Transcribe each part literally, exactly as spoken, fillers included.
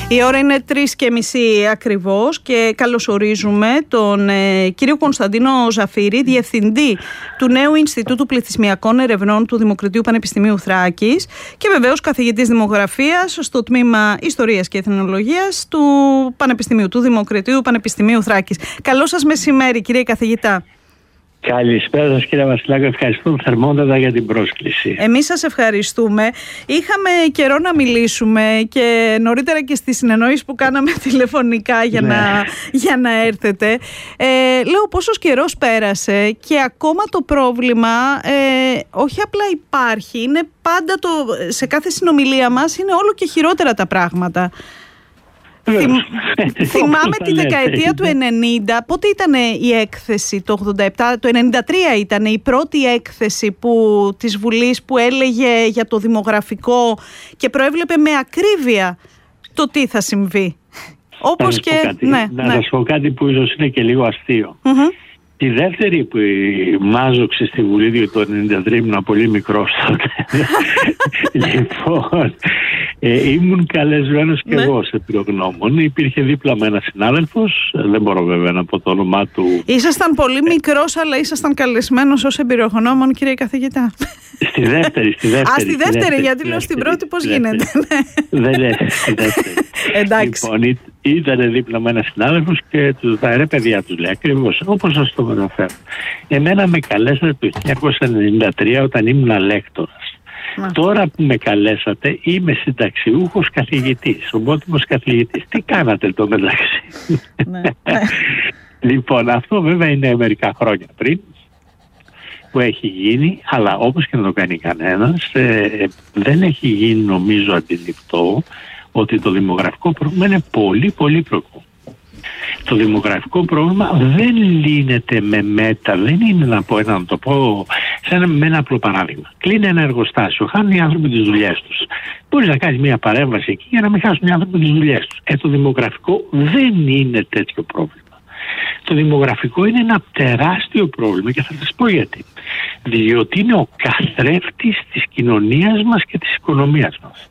Η ώρα είναι τρεις και μισή ακριβώς και καλωσορίζουμε τον ε, κύριο Κωνσταντίνο Ζαφύρη, Διευθυντή του Νέου Ινστιτούτου Πληθυσμιακών Ερευνών του Δημοκρατίου Πανεπιστημίου Θράκης και βεβαίως καθηγητής Δημογραφίας στο τμήμα Ιστορίας και Εθνολογίας του Πανεπιστημίου του Δημοκρατίου Πανεπιστημίου Θράκης. Καλό σας μεσημέρι, κύριε καθηγητά. Καλησπέρα σας, κύριε Βασιλάκο, ευχαριστώ θερμότατα για την πρόσκληση. Εμείς σας ευχαριστούμε. Είχαμε καιρό να μιλήσουμε και νωρίτερα και στη συνεννόηση που κάναμε τηλεφωνικά για, ναι. να, για να έρθετε. Ε, λέω πόσος καιρός πέρασε και ακόμα το πρόβλημα ε, όχι απλά υπάρχει, είναι πάντα το, σε κάθε συνομιλία μας είναι όλο και χειρότερα τα πράγματα. Θυμ, θυμάμαι τη δεκαετία του ενενήντα, πότε ήταν η έκθεση, το ογδόντα επτά, το ενενήντα τρία ήταν η πρώτη έκθεση που, της Βουλής που έλεγε για το δημογραφικό και προέβλεπε με ακρίβεια το τι θα συμβεί. Όπως να και... κάτι, ναι, να ναι. σας πω κάτι που ίσως είναι και λίγο αστείο. Mm-hmm. Τη δεύτερη που μάζοξε στη Βουλή, διότι το ενενήντα τρία ήμουν πολύ μικρός τότε. Λοιπόν, ε, ήμουν καλεσμένος και ναι. εγώ σε πυρογνώμων. Υπήρχε δίπλα με ένα συνάδελφος, δεν μπορώ βέβαια να πω το όνομά του. Ήσασταν πολύ μικρός, αλλά ήσασταν καλεσμένος ως εμπειρογνώμων, κύριε καθηγητά. Στη δεύτερη, στη δεύτερη. Α, στη δεύτερη, δεύτερη γιατί λέω στην πρώτη πώς γίνεται. Δεν είναι, στη δεύτερη. Εντάξει. Λοιπόν, ήταν δίπλα με ένα συνάδελφος και του τα ρε παιδιά του λέει ακριβώς όπως σας το μεταφέρω. Εμένα με καλέσατε το χίλια εννιακόσια ενενήντα τρία όταν ήμουν λέκτορας. Μα. Τώρα που με καλέσατε είμαι συνταξιούχος καθηγητής, ομότιμος καθηγητής. Τι κάνατε το μεταξύ? Ναι. Λοιπόν, αυτό βέβαια είναι μερικά χρόνια πριν που έχει γίνει, αλλά όπως και να το κάνει κανένας, ε, δεν έχει γίνει νομίζω αντιληπτό ότι το δημογραφικό πρόβλημα είναι πολύ πολύπλοκο. Το δημογραφικό πρόβλημα δεν λύνεται με μέτα, δεν είναι να πω ένα, να το πω σαν με ένα απλό παράδειγμα. Κλείνει ένα εργοστάσιο, χάνουν οι άνθρωποι τις δουλειές τους. Μπορείς να κάνεις μια παρέμβαση εκεί για να μην χάσουν οι άνθρωποι τις δουλειές τους. Ε, το δημογραφικό δεν είναι τέτοιο πρόβλημα. Το δημογραφικό είναι ένα τεράστιο πρόβλημα και θα σας πω γιατί. Διότι είναι ο καθρέφτης της κοινωνίας μας και της οικονομίας μας.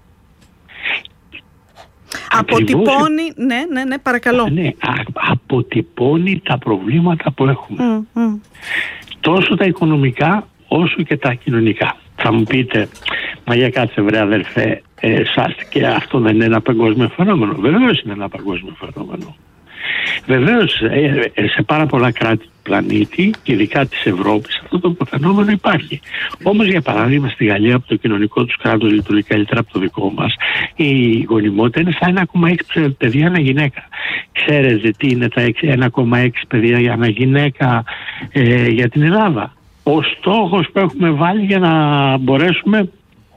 Αποτυπώνει, ναι, ναι, ναι, παρακαλώ. Ναι, α, αποτυπώνει τα προβλήματα που έχουμε. Mm, mm. Τόσο τα οικονομικά όσο και τα κοινωνικά. Θα μου πείτε, μα για κάτσε βρε αδερφέ, ε, σας και αυτό δεν είναι ένα παγκόσμιο φαινόμενο? Βεβαίως είναι ένα παγκόσμιο φαινόμενο. Βεβαίως ε, ε, σε πάρα πολλά κράτη του πλανήτη και ειδικά της Ευρώπης αυτό το φαινόμενο υπάρχει. Όμως για παράδειγμα στη Γαλλία που το κοινωνικό τους κράτος λειτουργεί καλύτερα από το δικό μας, η γονιμότητα είναι στα ένα κόμμα έξι παιδιά ανά γυναίκα. Ξέρετε τι είναι τα ένα κόμμα έξι παιδιά για ανά γυναίκα ε, για την Ελλάδα? Ο στόχος που έχουμε βάλει για να μπορέσουμε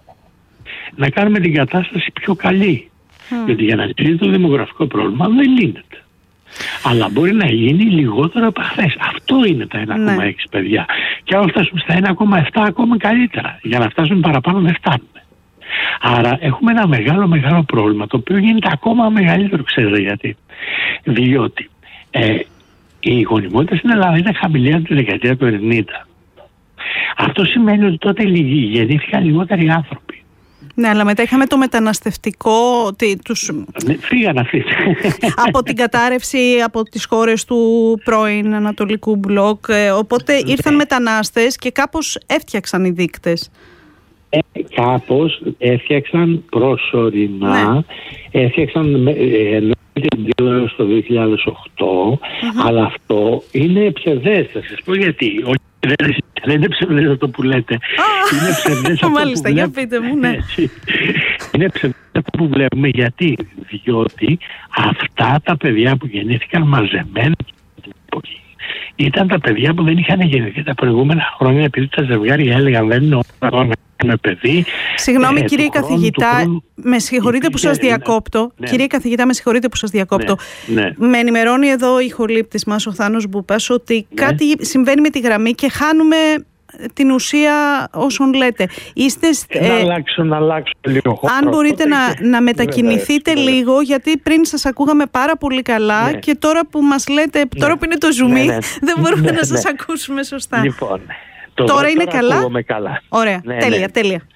να κάνουμε την κατάσταση πιο καλή. Mm. Γιατί για να λύσει το δημογραφικό πρόβλημα δεν λύνεται. Αλλά μπορεί να γίνει λιγότερο από χθες. Αυτό είναι τα ένα κόμμα έξι ναι. παιδιά. Και αν φτάσουμε στα ένα κόμμα επτά ακόμα καλύτερα. Για να φτάσουμε παραπάνω δεν φτάνουμε. Άρα έχουμε ένα μεγάλο μεγάλο πρόβλημα το οποίο γίνεται ακόμα μεγαλύτερο. Ξέρετε γιατί? Διότι ε, η γονιμότητα στην Ελλάδα ήταν χαμηλή από τη δεκαετία του ενενήντα. Αυτό σημαίνει ότι τότε γεννήθηκαν λιγότεροι άνθρωποι. Ναι, αλλά μετά είχαμε το μεταναστευτικό. Τι, τους... Ναι, φύγαν αυτοί. Από την κατάρρευση από τις χώρες του πρώην Ανατολικού Μπλοκ. Οπότε ήρθαν μετανάστες και κάπως έφτιαξαν οι δείκτες. Ε, κάπως έφτιαξαν προσωρινά. Ναι. Έφτιαξαν ε, το δύο χιλιάδες οκτώ. Uh-huh. Αλλά αυτό είναι ψευδές. Θα σας πω γιατί. Δεν είναι ψευδές αυτό που λέτε. Ah, είναι ψευδές αυτό μάλιστα, που για βλέπουμε. πείτε μου, ναι. Είναι ψευδές αυτό που βλέπουμε γιατί. Διότι αυτά τα παιδιά που γεννήθηκαν μαζεμένα την εποχή ήταν τα παιδιά που δεν είχαν γεννηθεί τα προηγούμενα χρόνια επειδή τα ζευγάρια έλεγαν δεν είναι ώρα να κάνουμε παιδί. Συγγνώμη ε, κύριε καθηγητά, χρόνου, με συγχωρείτε που σας διακόπτω. Ναι. Κύριε καθηγητά, με συγχωρείτε που σας διακόπτω. Ναι. Ναι. Με ενημερώνει εδώ η ηχολήπτης μας, ο Θάνος Μπουπάς, ότι ναι. κάτι συμβαίνει με τη γραμμή και χάνουμε την ουσία όσων λέτε. Είστε, ε, να αλλάξω, να αλλάξω λίγο. Αν μπορείτε να, να μετακινηθείτε ναι, λίγο, ναι. γιατί πριν σας ακούγαμε πάρα πολύ καλά ναι. και τώρα που μας λέτε, ναι. τώρα που είναι το ζουμί, ναι, ναι. δεν μπορούμε ναι, να ναι. σας ακούσουμε σωστά. Λοιπόν, το τώρα είναι καλά. καλά. Ωραία, ναι, τέλεια, ναι. τέλεια.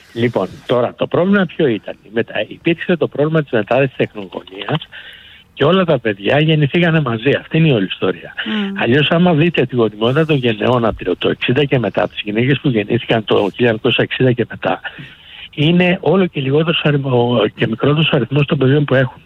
Λοιπόν, τώρα το πρόβλημα ποιο ήταν? Μετα... Υπήρξε το πρόβλημα της μετάδεσης τεχνογονίας και όλα τα παιδιά γεννηθήκανε μαζί. Αυτή είναι η όλη ιστορία. Mm. Αλλιώς, άμα δείτε τη γονιμότητα των γενναιών από το εξήντα και μετά, τις γυναίκες που γεννήθηκαν το χίλια εννιακόσια εξήντα και μετά, είναι όλο και λιγότερος αριθμό, και μικρότερος αριθμός των παιδιών που έχουν.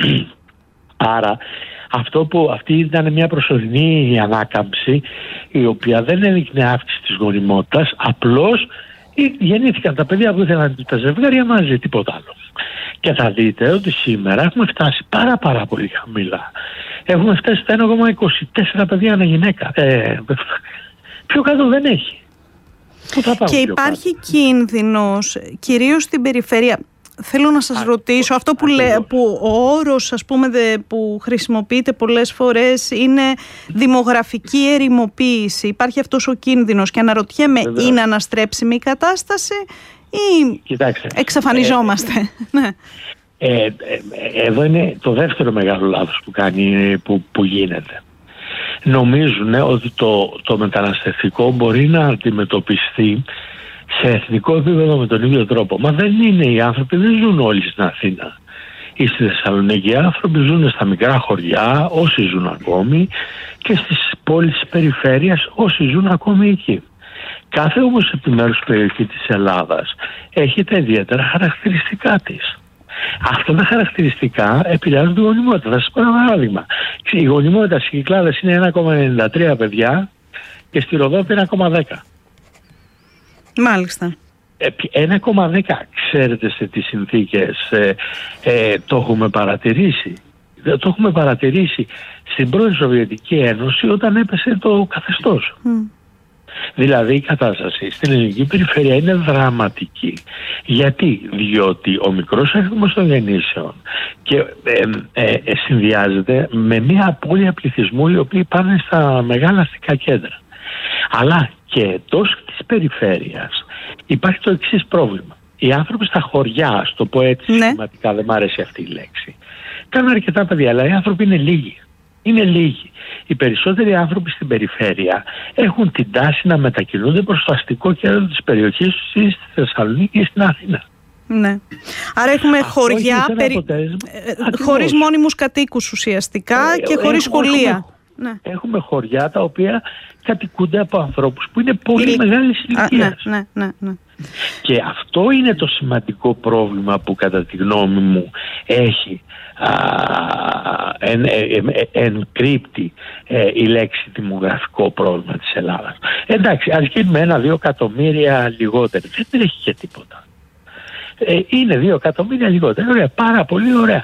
Άρα, αυτό που, αυτή ήταν μια προσωρινή ανάκαμψη, η οποία δεν έδειχνε αύξηση της γονιμότητας, απλώς γεννήθηκαν τα παιδιά που ήθελαν τα ζευγάρια μαζί, τίποτα άλλο. Και θα δείτε ότι σήμερα έχουμε φτάσει πάρα πάρα πολύ χαμηλά. Έχουμε φτάσει στα ένα κόμμα είκοσι τέσσερα παιδιά ανά γυναίκα. Ε, πιο κάτω δεν έχει. Πού θα πάμε? Και υπάρχει κάτω κίνδυνος, κυρίως στην περιφέρεια. Θέλω να σας ακριβώς ρωτήσω, αυτό που, λέ, που ο όρος, ας πούμε, δε, που χρησιμοποιείται πολλές φορές είναι δημογραφική ερημοποίηση. Υπάρχει αυτός ο κίνδυνος και αναρωτιέμαι, βέβαια, είναι αναστρέψιμη η κατάσταση ή κοιτάξτε, εξαφανιζόμαστε? Ε, ναι. ε, ε, εδώ είναι το δεύτερο μεγάλο λάθος που, κάνει, που, που γίνεται. Νομίζουν ότι το, το μεταναστευτικό μπορεί να αντιμετωπιστεί σε εθνικό επίπεδο με τον ίδιο τρόπο. Μα δεν είναι. Οι άνθρωποι δεν ζουν όλοι στην Αθήνα ή στη Θεσσαλονίκη. Οι άνθρωποι ζουν στα μικρά χωριά, όσοι ζουν ακόμη, και στις πόλεις της περιφέρειας, όσοι ζουν ακόμη εκεί. Κάθε όμως επιμέρους περιοχή της Ελλάδας έχει τα ιδιαίτερα χαρακτηριστικά της. Αυτά τα χαρακτηριστικά επηρεάζουν τη γονιμότητα. Θα σας πω ένα παράδειγμα. Η γονιμότητα στις Κυκλάδες είναι ένα κόμμα ενενήντα τρία παιδιά και στη Ροδόπη ένα κόμμα δέκα. Μάλιστα. ένα κόμμα δέκα, ξέρετε σε τι συνθήκες ε, ε, το έχουμε παρατηρήσει? Το έχουμε παρατηρήσει στην πρώην Σοβιετική Ένωση όταν έπεσε το καθεστώς. Mm. Δηλαδή η κατάσταση στην ελληνική περιφέρεια είναι δραματική. Γιατί? Διότι ο μικρός αριθμός των γεννήσεων και ε, ε, ε, συνδυάζεται με μια απώλεια πληθυσμού οι οποίοι πάνε στα μεγάλα αστικά κέντρα. Αλλά και εντός της περιφέρειας υπάρχει το εξής πρόβλημα. Οι άνθρωποι στα χωριά, ας το πω έτσι, ναι, συστηματικά, δεν μ' αρέσει αυτή η λέξη, κάνουν αρκετά παιδιά, αλλά οι άνθρωποι είναι λίγοι. Είναι λίγοι. Οι περισσότεροι άνθρωποι στην περιφέρεια έχουν την τάση να μετακινούνται προς το αστικό κέντρο της περιοχής τους ή στη Θεσσαλονίκη ή στην Αθήνα. Ναι. Άρα έχουμε αυτό χωριά περι... χωρίς μόνιμους κατοίκους ουσιαστικά ε, και ε, χωρίς έχουμε, σχολεία. Έχουμε, ναι, έχουμε χωριά τα οποία κατοικούνται από ανθρώπους που είναι πολύ Λυ... μεγάλης ηλικίας. Ναι, ναι, ναι, ναι. Και αυτό είναι το σημαντικό πρόβλημα που κατά τη γνώμη μου έχει α, εν, εν, εν, ενκρύπτει ε, η λέξη δημογραφικό πρόβλημα της Ελλάδας. Εντάξει, ας γίνουμε ένα-δύο εκατομμύρια λιγότερο. Δεν τρέχει και τίποτα. Ε, είναι δύο εκατομμύρια λιγότερο. Ωραία, πάρα πολύ ωραία.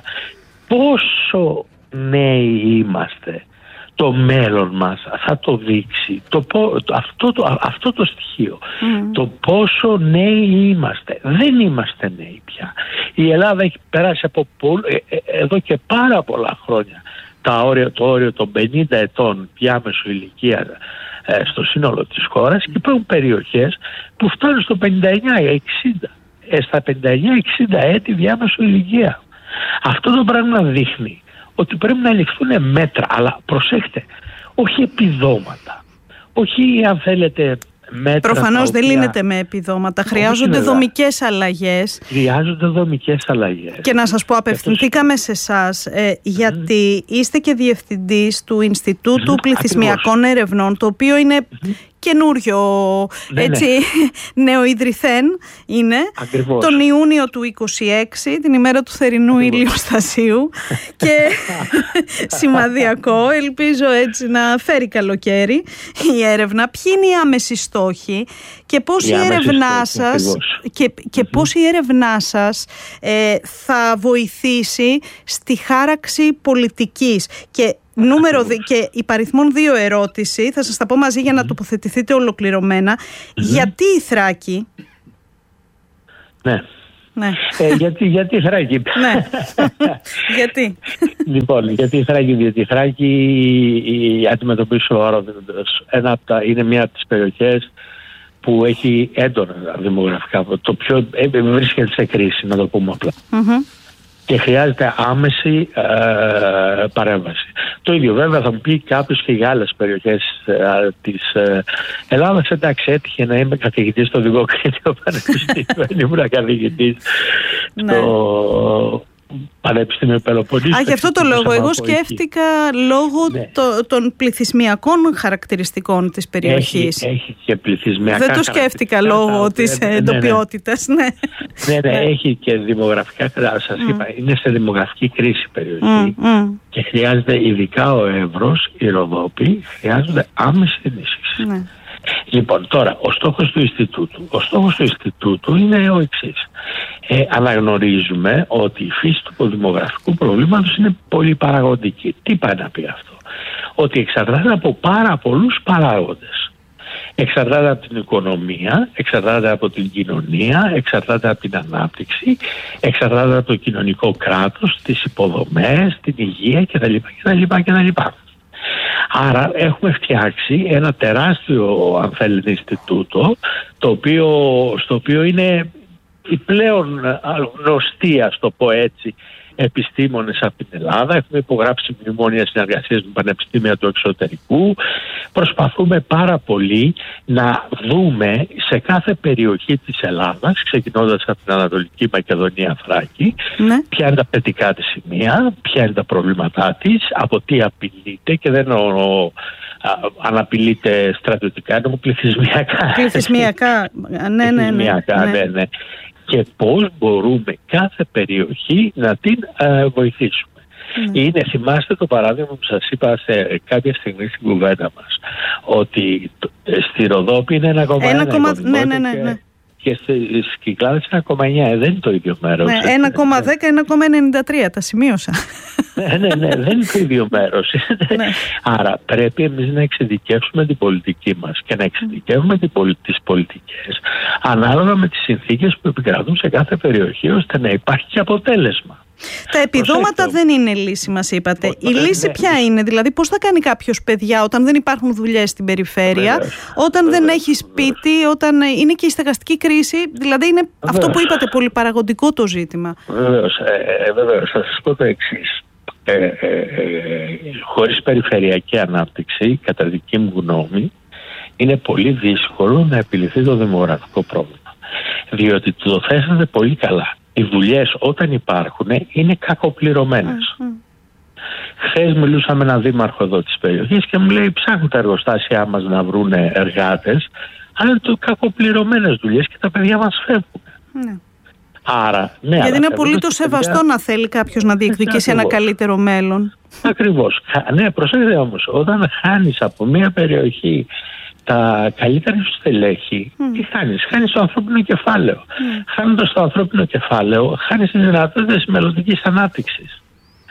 Πόσο νέοι είμαστε, το μέλλον μας θα το δείξει το, το, αυτό, το, αυτό το στοιχείο. Mm. Το πόσο νέοι είμαστε. Δεν είμαστε νέοι πια. Η Ελλάδα έχει περάσει από πολλ, ε, ε, εδώ και πάρα πολλά χρόνια τα όρια, το όριο των πενήντα ετών διάμεσο ηλικία ε, στο σύνολο της χώρας, και υπάρχουν περιοχές που φτάνουν στο πενήντα εννιά εξήντα. Ε, στα πενήντα εννιά εξήντα έτη διάμεσο ηλικία. Αυτό το πράγμα δείχνει ότι πρέπει να ληφθούν μέτρα, αλλά προσέχτε, όχι επιδόματα, όχι αν θέλετε μέτρα. Προφανώς οποία... δεν λύνεται με επιδόματα, χρειάζονται δομικές αλλαγές. Χρειάζονται δομικές αλλαγές. Και να σας πω, απευθυνθήκαμε σε εσάς ε, γιατί mm. είστε και διευθυντής του Ινστιτούτου mm. Πληθυσμιακών Ακριβώς. Ερευνών, το οποίο είναι mm. καινούριο, ναι, έτσι, ναι. νεοειδρυθέν είναι. Ακριβώς. Τον Ιούνιο του είκοσι έξι, την ημέρα του θερινού ηλιοστασίου και σημαδιακό, ελπίζω έτσι να φέρει καλοκαίρι η έρευνα. Ποιοι είναι οι άμεσοι στόχοι και πώς η, η έρευνά σας και, και mm-hmm. πώς η έρευνά σας ε, θα βοηθήσει στη χάραξη πολιτικής. Και νούμερο δι- και υπαριθμόν δύο ερώτηση, θα σας τα πω μαζί για να τοποθετηθείτε ολοκληρωμένα. Mm-hmm. Γιατί η Θράκη? Ναι. Ναι. Ε, γιατί, γιατί η Θράκη? Ναι. Γιατί? Λοιπόν, γιατί η Θράκη, διότι η Θράκη η αντιμετωπίζει σοβαρό. Ένα από τα, είναι μια από τις περιοχές που έχει έντονα δημογραφικά. Το πιο ε, βρίσκεται σε κρίση, να το πούμε απλά. Mm-hmm. και χρειάζεται άμεση ε, παρέμβαση. Το ίδιο βέβαια θα μου πει κάποιος και για άλλες περιοχές ε, της ε, Ελλάδας. Εντάξει, έτυχε να είμαι καθηγητής στο Δημοκρατικό Πανεπιστήμιο, ήμουν καθηγητής ναι. στο Πανεπιστήμιο Πελοποννήσου. Α, γι' αυτό το λόγο. Εγώ σκέφτηκα εκεί. λόγω ναι. το, των πληθυσμιακών χαρακτηριστικών της περιοχής. Έχει, έχει και πληθυσμιακά. Δεν το σκέφτηκα λόγω της ναι, εντοπιότητας. Ναι, ναι. ναι, ναι, έχει και δημογραφικά. Σας mm. είπα, είναι σε δημογραφική κρίση περιοχή mm, mm. και χρειάζεται, ειδικά ο Εύρος, οι Ροδόποι, χρειάζονται άμεση ενίσχυση. Ναι. Λοιπόν, τώρα, ο στόχος του Ινστιτούτου. Ο στόχος του Ινστιτούτου είναι ο εξής. Ε, αναγνωρίζουμε ότι η φύση του δημογραφικού προβλήματος είναι πολύ παραγωγική. Τι πάει να πει αυτό? Ότι εξαρτάται από πάρα πολλούς παράγοντες. Εξαρτάται από την οικονομία, εξαρτάται από την κοινωνία, εξαρτάται από την ανάπτυξη, εξαρτάται από το κοινωνικό κράτος, τις υποδομές, την υγεία κτλ. κτλ, κτλ. Άρα έχουμε φτιάξει ένα τεράστιο, αν θέλετε, Ινστιτούτο, το οποίο, στο οποίο είναι οι πλέον γνωστοί, ας το πω έτσι, επιστήμονες από την Ελλάδα. Έχουμε υπογράψει μνημόνια συνεργασίας με πανεπιστήμια του εξωτερικού. Προσπαθούμε πάρα πολύ να δούμε σε κάθε περιοχή της Ελλάδας, ξεκινώντας από την Ανατολική Μακεδονία, Θράκη, ναι. ποια είναι τα θετικά της σημεία, ποια είναι τα προβλήματά της, από τι απειλείται, και δεν εννοώ αν απειλείται στρατιωτικά, εννοώ πληθυσμιακά. Πληθυσμιακά, ναι, ναι, ναι, πληθυσμιακά, ναι. ναι, ναι. Και πώς μπορούμε κάθε περιοχή να την ε, βοηθήσουμε. Mm. Είναι, θυμάστε το παράδειγμα που σας είπα σε κάποια στιγμή στην κουβέντα μας, ότι το, στη Ροδόπη είναι ένα κόμμα ένα, ναι, ναι, ναι, ναι. και στις Κυκλάδες ένα κόμμα εννιά, δεν είναι το ίδιο μέρος. Ναι, ένα κόμμα δέκα, ένα κόμμα ενενήντα τρία, τα σημείωσα. ναι, ναι, ναι, δεν είναι το ίδιο μέρος. ναι. Άρα πρέπει εμείς να εξειδικεύσουμε την πολιτική μας και να εξειδικεύουμε mm. τις πολιτικές ανάλογα με τις συνθήκες που επικρατούν σε κάθε περιοχή, ώστε να υπάρχει και αποτέλεσμα. Τα επιδόματα Προσέκτω. δεν είναι λύση, μας είπατε. Ο, Η λύση ναι. ποια είναι? Δηλαδή πώς θα κάνει κάποιος παιδιά όταν δεν υπάρχουν δουλειές στην περιφέρεια, Βεβαίως. όταν Βεβαίως. δεν έχει σπίτι, Βεβαίως. όταν είναι και η στεγαστική κρίση? Δηλαδή είναι Βεβαίως. αυτό που είπατε, πολύ παραγωγικό το ζήτημα. Βεβαίως, ε, ε, βεβαίως. Θα σας πω το εξής. Ε, ε, ε, χωρίς περιφερειακή ανάπτυξη, κατά δική μου γνώμη, είναι πολύ δύσκολο να επιληθεί το δημογραφικό πρόβλημα. Διότι το θέσατε πολύ καλά. Οι δουλειές όταν υπάρχουν είναι κακοπληρωμένες. Mm-hmm. Χθες μιλούσα με έναν δήμαρχο εδώ της περιοχής και μου λέει ψάχνουν τα εργοστάσια μας να βρουν εργάτες, αλλά είναι το κακοπληρωμένες δουλειές και τα παιδιά μας φεύγουν. Mm. Άρα, ναι, γιατί είναι απολύτως σεβαστό παιδιά... να θέλει κάποιος να διεκδικήσει ένα καλύτερο μέλλον. Ακριβώς. Ναι, προσέξτε όμως, όταν χάνεις από μια περιοχή τα καλύτερα σου στελέχη, mm. τι χάνεις? Χάνεις το ανθρώπινο κεφάλαιο. Mm. Χάνοντας το ανθρώπινο κεφάλαιο, χάνεις τις δυνατότητες μελλοντικής ανάπτυξης.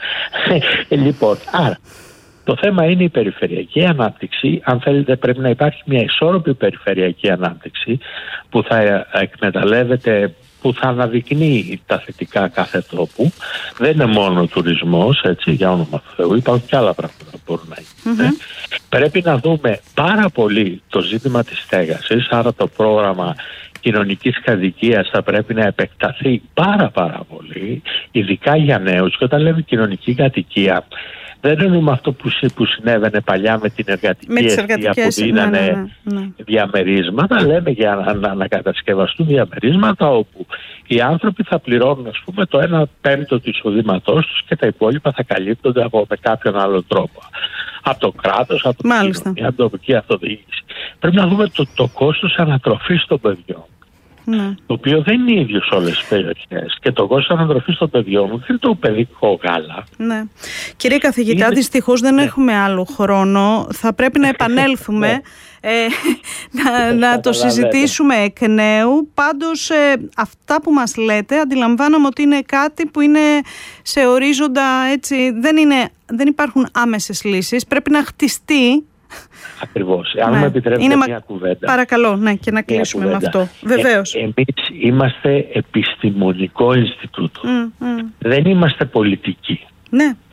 Λοιπόν, άρα, το θέμα είναι η περιφερειακή ανάπτυξη. Αν θέλετε, πρέπει να υπάρχει μια ισόρροπη περιφερειακή ανάπτυξη που θα εκμεταλλεύεται, που θα αναδεικνύει τα θετικά κάθε τόπου. Δεν είναι μόνο ο τουρισμός, έτσι, για όνομα του Θεού. Υπάρχουν και άλλα πράγματα που μπορούν να γίνουν. Mm-hmm. Πρέπει να δούμε πάρα πολύ το ζήτημα της στέγασης, άρα το πρόγραμμα κοινωνικής κατοικίας θα πρέπει να επεκταθεί πάρα πάρα πολύ, ειδικά για νέους. Και όταν λέμε κοινωνική κατοικία, δεν εννοούμε αυτό που, που συνέβαινε παλιά με την εργατική αιστεία που δίνανε ναι, ναι, ναι. διαμερίσματα. Λέμε για να, να, να κατασκευαστούν διαμερίσματα όπου οι άνθρωποι θα πληρώνουν, ας πούμε, το ένα πέμπτο του εισοδήματός τους και τα υπόλοιπα θα καλύπτονται από με κάποιον άλλο τρόπο. Από το κράτος, από την κοινωνία, από την τοπική αυτοδιοίκηση. Πρέπει να δούμε το, το κόστος ανατροφής των παιδιών. Ναι. Το οποίο δεν είναι ίδιο σε όλες τις περιοχές. Και το κόστος ανατροφής των παιδιών δεν είναι το παιδικό γάλα. Ναι. Κύριε καθηγητά, είναι... δυστυχώς δεν ναι. έχουμε άλλο χρόνο. Θα πρέπει να επανέλθουμε ναι. ε, να, να το συζητήσουμε εκ νέου. Πάντως ε, αυτά που μας λέτε αντιλαμβάνομαι ότι είναι κάτι που είναι σε ορίζοντα, έτσι, δεν, είναι, δεν υπάρχουν άμεσες λύσεις. Πρέπει να χτιστεί. Ακριβώς. Αν ναι. μου επιτρέπετε είναι μια κουβέντα. Παρακαλώ, ναι, και να κλείσουμε με αυτό. Βεβαίως. Ε, εμείς είμαστε επιστημονικό Ινστιτούτο. Mm, mm. Δεν είμαστε πολιτικοί. Ναι.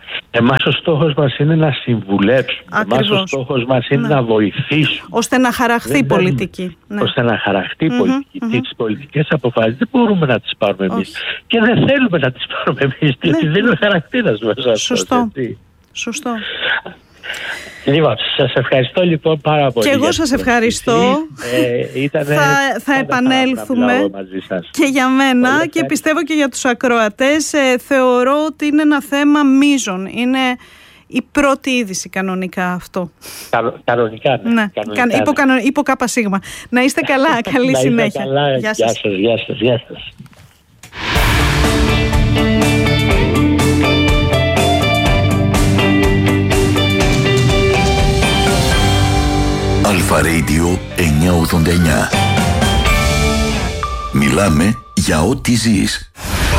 Εμάς ο στόχος μας είναι να συμβουλέψουμε. Εμάς ο στόχος μας είναι ναι. να βοηθήσουμε. Ώστε να χαραχθεί η πολιτική. Ναι. Ώστε να χαραχθεί η mm-hmm, πολιτική. Mm-hmm. Τις πολιτικές αποφάσεις δεν μπορούμε να τις πάρουμε εμείς. Και δεν θέλουμε να τις πάρουμε εμείς. Ναι. Γιατί δεν είναι ο χαρακτήρας μας. Σωστό. Σωστό. Λοιπόν, σας ευχαριστώ λοιπόν πάρα πολύ. Και εγώ σας ευχαριστώ. Ε, ήτανε, θα θα επανέλθουμε και για μένα πολύ και πιστεύω και για τους ακροατές. Ε, θεωρώ ότι είναι ένα θέμα μείζον. Είναι η πρώτη είδηση κανονικά αυτό. Κα, κανονικά, ναι. ναι. Κανονικά, ναι. Υπό, κανο, υπό κάπα σίγμα. Να είστε καλά. Καλή να συνέχεια. Καλά. Γεια σας. Γεια σας, γεια σας, γεια σας. Αλφα Radio εννιακόσια ογδόντα εννιά. Μιλάμε για ό,τι ζεις.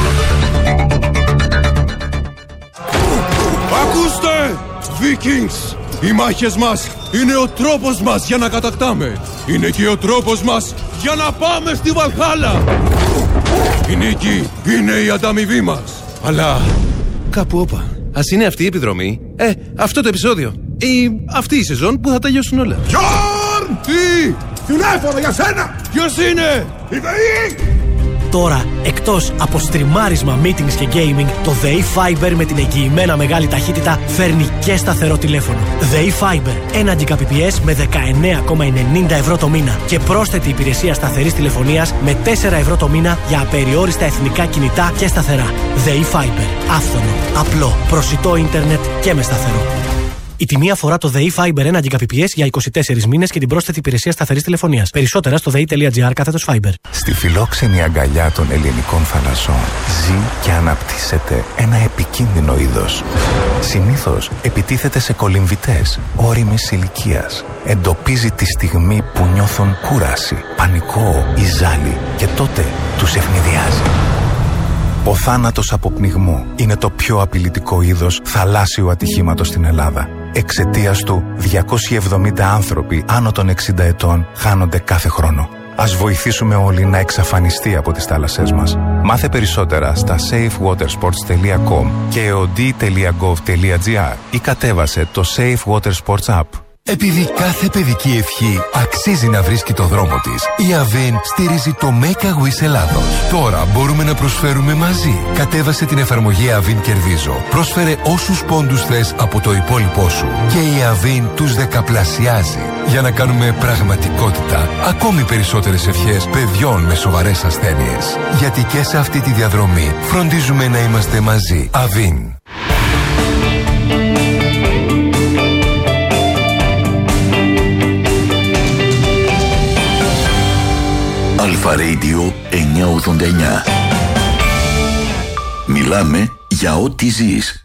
Ακούστε! Vikings! Οι μάχες μας είναι ο τρόπος μας για να κατακτάμε. Είναι και ο τρόπος μας για να πάμε στη Βαλχάλα. Η νίκη είναι η ανταμοιβή μας. Αλλά κάπου όπα. Ας είναι αυτή η επιδρομή. Ε, αυτό το επεισόδιο. Ή αυτή η σεζόν που θα τελειώσουν όλα. Γιόρν! Τι! Τηλέφωνο για σένα! Ποιος είναι? Η ΔΕΗ! Τώρα, εκτός από στριμάρισμα, meetings και gaming, το ΔΕΗ Fiber με την εγγυημένα μεγάλη ταχύτητα φέρνει και σταθερό τηλέφωνο. ΔΕΗ Fiber, ένα Gbps με δεκαεννέα κόμμα ενενήντα ευρώ το μήνα και πρόσθετη υπηρεσία σταθερής τηλεφωνίας με τέσσερα ευρώ το μήνα για απεριόριστα εθνικά κινητά και σταθερά. ΔΕΗ Fiber, άφθονο, απλό, προσιτό ίντερνετ και με σταθερό. Η τιμή αφορά το ΔΕΗ Fiber ένα Gbps για είκοσι τέσσερις μήνες και την πρόσθετη υπηρεσία σταθερής τηλεφωνίας. Περισσότερα στο δεη.gr κάθετος Fiber. Στη φιλόξενη αγκαλιά των ελληνικών θαλασσών ζει και αναπτύσσεται ένα επικίνδυνο είδος. Συνήθως επιτίθεται σε κολυμβητές όριμης ηλικίας. Εντοπίζει τη στιγμή που νιώθουν κούραση, πανικό ή ζάλι και τότε τους ευνηδιάζει. Ο θάνατος από πνιγμό είναι το πιο απειλητικό είδος θαλάσσιου ατυχήματος στην Ελλάδα. Εξαιτίας του, διακόσιοι εβδομήντα άνθρωποι άνω των εξήντα ετών χάνονται κάθε χρόνο. Ας βοηθήσουμε όλοι να εξαφανιστεί από τις θάλασσές μας. Μάθε περισσότερα στα safe water sports τελεία com και eod τελεία gov τελεία gr ή κατέβασε το Safe Water Sports App. Επειδή κάθε παιδική ευχή αξίζει να βρίσκει το δρόμο της, η Avin στηρίζει το Make a Wish Ελλάδος. Τώρα μπορούμε να προσφέρουμε μαζί. Κατέβασε την εφαρμογή Avin Κερδίζω. Πρόσφερε όσους πόντους θες από το υπόλοιπό σου και η Avin τους δεκαπλασιάζει για να κάνουμε πραγματικότητα ακόμη περισσότερες ευχές παιδιών με σοβαρές ασθένειες. Γιατί και σε αυτή τη διαδρομή φροντίζουμε να είμαστε μαζί. Avin. Αλφα Radio εννιακόσια ογδόντα εννιά. Μιλάμε για ό,τι ζεις.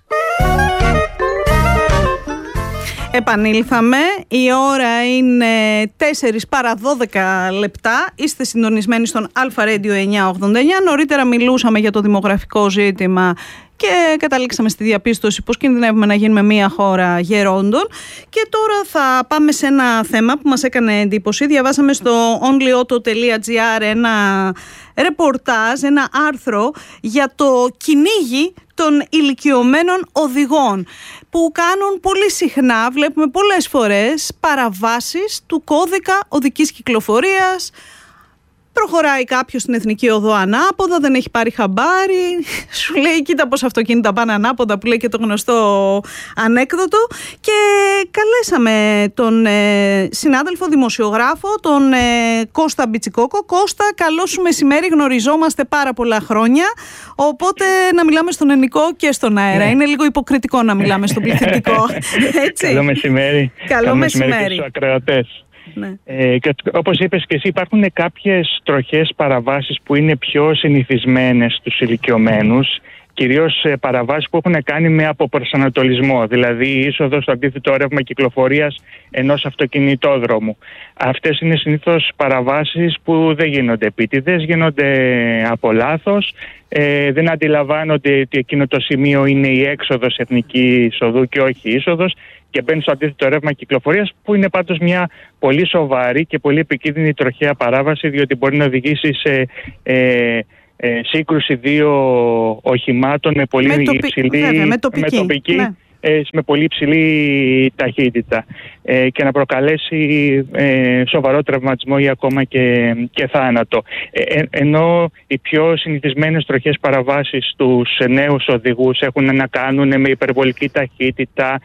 Επανήλθαμε. Η ώρα είναι τέσσερις παρά δώδεκα λεπτά. Είστε συντονισμένοι στον Αλφα Radio εννιακόσια ογδόντα εννιά. Νωρίτερα μιλούσαμε για το δημογραφικό ζήτημα και καταλήξαμε στη διαπίστωση πως κινδυνεύουμε να γίνουμε μια χώρα γερόντων. Και τώρα θα πάμε σε ένα θέμα που μας έκανε εντύπωση. Διαβάσαμε στο onlyauto τελεία gr ένα ρεπορτάζ, ένα άρθρο για το κυνήγι των ηλικιωμένων οδηγών που κάνουν πολύ συχνά, βλέπουμε πολλές φορές, παραβάσεις του κώδικα οδικής κυκλοφορίας. Προχωράει κάποιος στην εθνική οδό ανάποδα, δεν έχει πάρει χαμπάρι, σου λέει κοίτα πως αυτοκίνητα πάνε ανάποδα, που λέει και το γνωστό ανέκδοτο. Και καλέσαμε τον ε, συνάδελφο δημοσιογράφο, τον ε, Κώστα Μπιτσικόκο. Κώστα, καλό σου μεσημέρι, γνωριζόμαστε πάρα πολλά χρόνια, οπότε να μιλάμε στον ελληνικό και στον αέρα. Είναι λίγο υποκριτικό να μιλάμε στον πληθυντικό. Έτσι. Καλό μεσημέρι. Καλό, καλό μεσημέρι. μεσημέρι και στους ακροατές. Ναι. Ε, και όπως είπες και εσύ, υπάρχουν κάποιες τροχές παραβάσεις που είναι πιο συνηθισμένες στους ηλικιωμένους, κυρίως παραβάσεις που έχουν κάνει με αποπροσανατολισμό, δηλαδή η είσοδο στο αντίθετο ρεύμα κυκλοφορίας ενός αυτοκινητόδρομου. Αυτές είναι συνήθως παραβάσεις που δεν γίνονται επίτηδες, γίνονται από λάθος, ε, δεν αντιλαμβάνονται ότι εκείνο το σημείο είναι η έξοδος εθνική οδού και όχι η είσοδος και μπαίνουν στο αντίθετο ρεύμα κυκλοφορίας, που είναι πάντως μια πολύ σοβαρή και πολύ επικίνδυνη τροχαία παράβαση, διότι μπορεί να οδηγήσει σε ε, ε, σύγκρουση δύο οχημάτων με πολύ με τοπι... υψηλή, βέβαια, με τοπική, με, τοπική ναι. ε, με πολύ υψηλή ταχύτητα ε, και να προκαλέσει ε, σοβαρό τραυματισμό ή ακόμα και, και θάνατο. Ε, ενώ οι πιο συνηθισμένες τροχές παραβάσεις στους νέους οδηγούς έχουν να κάνουν με υπερβολική ταχύτητα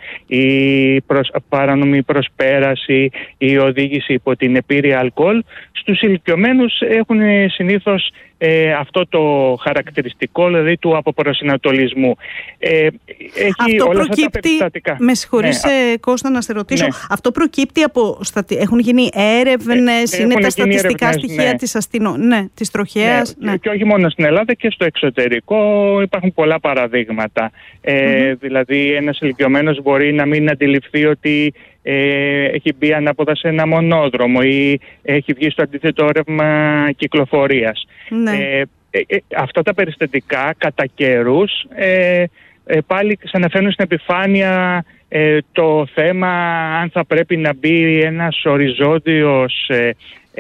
ή προς, παράνομη προσπέραση ή οδήγηση υπό την επίρρεια αλκοόλ, στους ηλικιωμένους έχουν συνήθως ε, αυτό το χαρακτηριστικό, δηλαδή του αποπροσανατολισμού. Ε, έχει αυτό όλα προκύπτει, αυτά τα περιστατικά. Με συγχωρείς ναι. Κώστα να σε ρωτήσω, ναι. αυτό προκύπτει από, στατι... έχουν γίνει έρευνες, ε, είναι τα στατιστικά έρευνες, στοιχεία ναι. της, αστυνο... ναι, της τροχέας. Ναι. Ναι. Και όχι μόνο στην Ελλάδα και στο εξωτερικό υπάρχουν πολλά παραδείγματα. Ε, mm-hmm. Δηλαδή ένας ηλικιωμένος μπορεί να μην αντιληφθεί ότι Ε, έχει μπει ανάποδα σε ένα μονόδρομο ή έχει βγει στο αντίθετο ρεύμα κυκλοφορίας. Ναι. Ε, ε, ε, αυτά τα περιστατικά κατά καιρούς ε, ε, πάλι ξαναφέρνουν στην επιφάνεια ε, το θέμα αν θα πρέπει να μπει ένας οριζόντιος ε,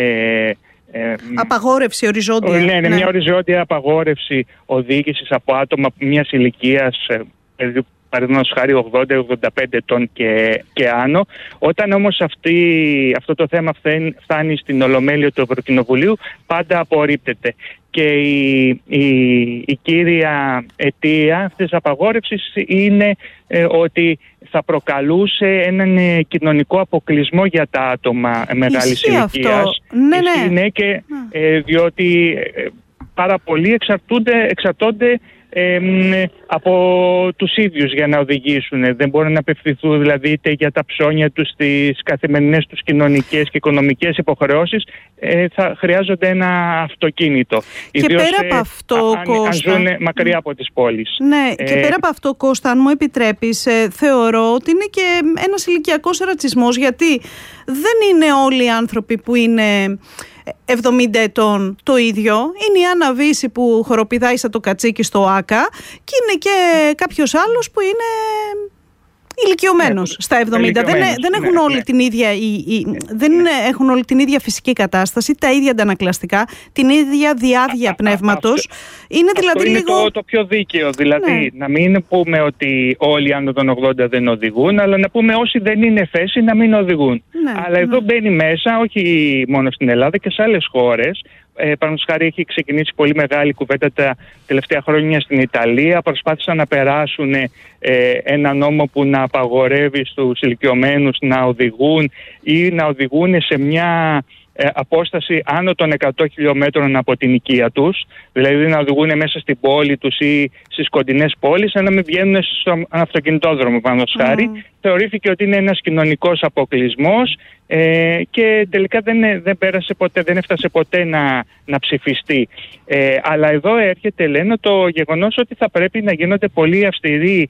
ε, ε, απαγόρευση οριζόντια. Ναι, ναι, ναι, μια οριζόντια απαγόρευση οδήγησης από άτομα μιας ηλικίας ε, παραδείγματος χάρη ογδόντα ογδόντα πέντε ετών και, και άνω. Όταν όμως αυτή, αυτό το θέμα φτάνει, φτάνει στην Ολομέλεια του Ευρωκοινοβουλίου, πάντα απορρίπτεται. Και η, η, η κύρια αιτία αυτής της απαγόρευσης είναι ε, ότι θα προκαλούσε έναν ε, κοινωνικό αποκλεισμό για τα άτομα μεγάλης ηλικίας. Ναι, ναι. ναι και, ε, διότι ε, πάρα πολλοί εξαρτούνται, εξαρτώνται Ε, από τους ίδιους για να οδηγήσουν. Δεν μπορούν να απευθυνθούν δηλαδή είτε για τα ψώνια τους, τις καθημερινές τους κοινωνικές και οικονομικές υποχρεώσεις, ε, θα χρειάζονται ένα αυτοκίνητο. Και ιδίως, πέρα από αυτό, αν, Κώστα, αν ζουν μακριά από τις πόλεις. Ναι, ε, και πέρα από αυτό, Κώστα, αν μου επιτρέπεις, ε, θεωρώ ότι είναι και ένας ηλικιακός ρατσισμός, γιατί δεν είναι όλοι οι άνθρωποι που είναι εβδομήντα ετών το ίδιο. Είναι η Άννα Βύση που χοροπηδάει σαν το κατσίκι στο Άκα και είναι και κάποιος άλλος που είναι ηλικιωμένος ναι, στα εβδομήντα. Δεν, δεν, έχουν ναι, όλοι ναι. την ίδια, η, η, δεν είναι, έχουν όλοι την ίδια φυσική κατάσταση, τα ίδια αντανακλαστικά, την ίδια διάβια πνεύματος. Είναι αυτό δηλαδή είναι λίγο... το, το πιο δίκαιο. Δηλαδή ναι. να μην πούμε ότι όλοι άνω των ογδόντα δεν οδηγούν, αλλά να πούμε όσοι δεν είναι θέση να μην οδηγούν. Ναι, αλλά ναι. εδώ μπαίνει μέσα, όχι μόνο στην Ελλάδα και σε άλλες χώρες. Ε, Παραδείγματος χάρη, έχει ξεκινήσει πολύ μεγάλη κουβέντα τα τελευταία χρόνια στην Ιταλία. Προσπάθησαν να περάσουν ε, ένα νόμο που να απαγορεύει στους ηλικιωμένους να οδηγούν ή να οδηγούν σε μια ε, απόσταση άνω των εκατό χιλιόμετρων από την οικία τους. Δηλαδή να οδηγούν μέσα στην πόλη τους ή στις κοντινές πόλεις, να μην βγαίνουν στον αυτοκινητόδρομο, παραδείγματος mm. χάρη. Θεωρήθηκε ότι είναι ένας κοινωνικός αποκλεισμός ε, και τελικά δεν, δεν πέρασε ποτέ, δεν έφτασε ποτέ να, να ψηφιστεί. Ε, αλλά εδώ έρχεται, λένε, το γεγονός ότι θα πρέπει να γίνονται πολύ αυστηροί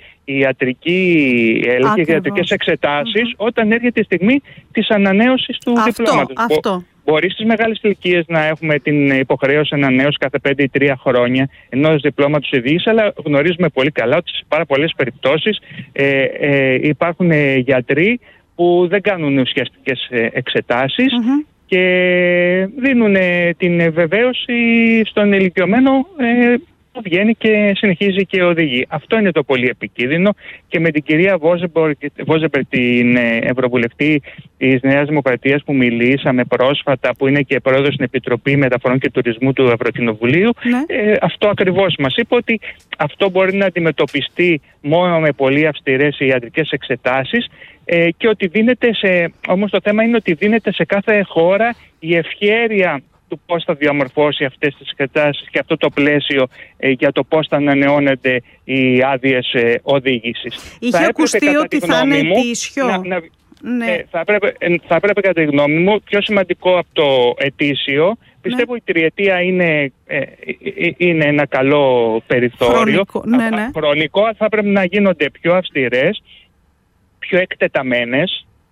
ιατρικοί έλεγχοι και ιατρικές εξετάσεις mm-hmm. όταν έρχεται η στιγμή της ανανέωσης του αυτό, διπλώματος. Αυτό. Μπορεί στις μεγάλες ηλικίες να έχουμε την υποχρέωση ανανέωση κάθε πέντε ή τρία χρόνια ενός διπλώματος οδήγησης, αλλά γνωρίζουμε πολύ καλά ότι σε πάρα πολλές περιπτώσεις ε, ε, υπάρχουν ε, γιατροί που δεν κάνουν ουσιαστικές ε, εξετάσεις mm-hmm. και δίνουν ε, την βεβαίωση στον ηλικιωμένο ε, που βγαίνει και συνεχίζει και οδηγεί. Αυτό είναι το πολύ επικίνδυνο και με την κυρία Βόζεμπερ, την Ευρωβουλευτή της Νέας Δημοκρατίας που μιλήσαμε πρόσφατα, που είναι και πρόεδρος στην Επιτροπή Μεταφορών και Τουρισμού του Ευρωκοινοβουλίου, ναι. ε, αυτό ακριβώς μας είπε, ότι αυτό μπορεί να αντιμετωπιστεί μόνο με πολύ αυστηρές ιατρικές εξετάσεις ε, και ότι δίνεται σε, όμως το θέμα είναι ότι δίνεται σε κάθε χώρα η ευχέρεια του πώς θα διαμορφώσει αυτές τις εξετάσεις και αυτό το πλαίσιο ε, για το πώς θα ανανεώνονται οι άδειες ε, οδήγησης. Είχε θα ακουστεί ότι θα είναι ετήσιο. Να, να, ναι. ε, θα, έπρεπε, ε, θα έπρεπε κατά τη γνώμη μου, πιο σημαντικό από το ετήσιο, πιστεύω ναι. η τριετία είναι, ε, είναι ένα καλό περιθώριο. Χρονικό, ναι, ναι. Χρονικό, θα πρέπει να γίνονται πιο αυστηρές, πιο εκτεταμένες.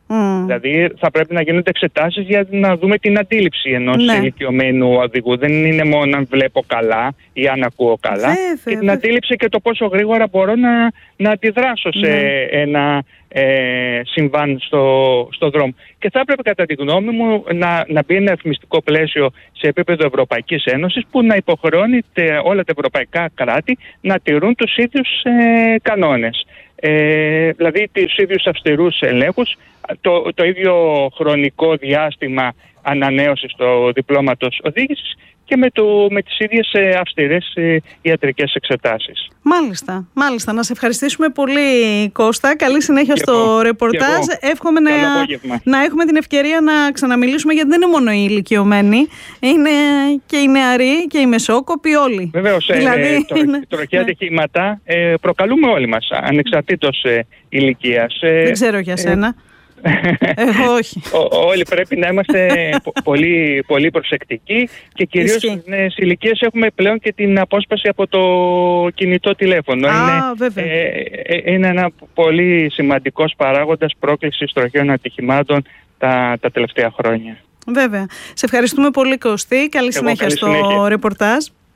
Mm. Δηλαδή θα πρέπει να γίνονται εξετάσεις για να δούμε την αντίληψη ενός ναι. ηλικιωμένου οδηγού. Δεν είναι μόνο αν βλέπω καλά ή αν ακούω καλά. Βέβαια, και την βέβαια. αντίληψη και το πόσο γρήγορα μπορώ να, να αντιδράσω σε ναι. ένα ε, συμβάν στο, στο δρόμο. Και θα έπρεπε κατά τη γνώμη μου να, να μπει ένα ρυθμιστικό πλαίσιο σε επίπεδο Ευρωπαϊκής Ένωσης που να υποχρεώνει όλα τα ευρωπαϊκά κράτη να τηρούν τους ίδιους ε, κανόνες. Ε, δηλαδή τους ίδιους αυστηρούς ελέγχους, το, το ίδιο χρονικό διάστημα ανανέωσης του διπλώματος οδήγησης και με, το, με τις ίδιες ε, αυστηρές ε, ιατρικές εξετάσεις. Μάλιστα, μάλιστα. Να σε ευχαριστήσουμε πολύ, Κώστα. Καλή συνέχεια και στο εγώ, ρεπορτάζ. Εύχομαι να, να έχουμε την ευκαιρία να ξαναμιλήσουμε, γιατί δεν είναι μόνο οι ηλικιωμένοι. Είναι και οι νεαροί και οι μεσόκοποι, όλοι. Βεβαίως, δηλαδή, ε, τρο, είναι... τροχαία ατυχήματα ε, προκαλούμε όλοι μας, ανεξαρτήτως ε, ηλικίας. Ε, δεν ξέρω για σένα. Ε, Εγώ όχι. Ό, όλοι πρέπει να είμαστε πολύ, πολύ προσεκτικοί και κυρίως στις νέες ηλικίες έχουμε πλέον και την απόσπαση από το κινητό τηλέφωνο. Α, είναι, ε, ε, είναι ένα πολύ σημαντικός παράγοντας πρόκλησης τροχαίων ατυχημάτων τα, τα τελευταία χρόνια. Βέβαια. Σε ευχαριστούμε πολύ, Κωστή. Καλή συνέχεια στο συνέχεια. ρεπορτάζ.